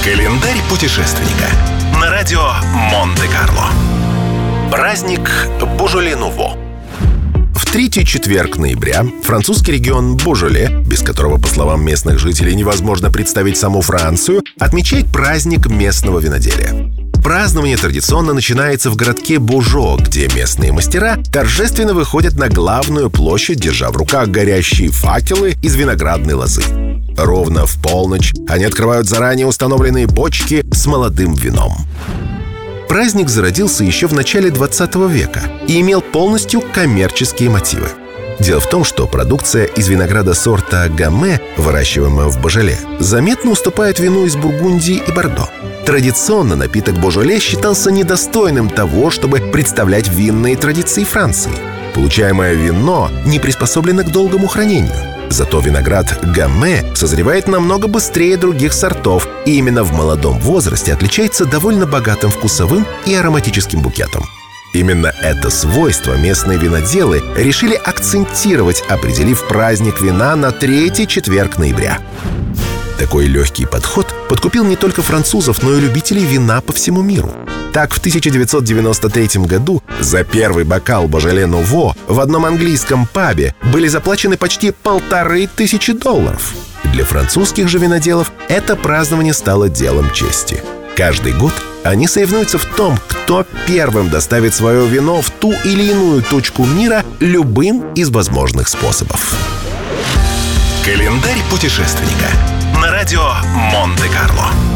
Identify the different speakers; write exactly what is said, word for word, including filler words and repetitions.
Speaker 1: Календарь путешественника на радио Монте-Карло. Праздник Божоле-Нуво. В третий четверг ноября французский регион Божоле, без которого, по словам местных жителей, невозможно представить саму Францию, отмечает праздник местного виноделия. Празднование традиционно начинается в городке Бужо, где местные мастера торжественно выходят на главную площадь, держа в руках горящие факелы из виноградной лозы. Ровно в полночь они открывают заранее установленные бочки с молодым вином. Праздник зародился еще в начале двадцатого века и имел полностью коммерческие мотивы. Дело в том, что продукция из винограда сорта Гаме, выращиваемая в Божоле, заметно уступает вину из Бургундии и Бордо. Традиционно напиток Божоле считался недостойным того, чтобы представлять винные традиции Франции. Получаемое вино не приспособлено к долгому хранению. Зато виноград Гаме созревает намного быстрее других сортов и именно в молодом возрасте отличается довольно богатым вкусовым и ароматическим букетом. Именно это свойство местные виноделы решили акцентировать, определив праздник вина на третий четверг ноября. Такой легкий подход подкупил не только французов, но и любителей вина по всему миру. Так, в тысяча девятьсот девяносто третьем году за первый бокал Божоле-Нуво в одном английском пабе были заплачены почти полторы тысячи долларов. Для французских же виноделов это празднование стало делом чести. Каждый год они соревнуются в том, кто первым доставит свое вино в ту или иную точку мира любым из возможных способов. Календарь путешественника на радио Монте-Карло.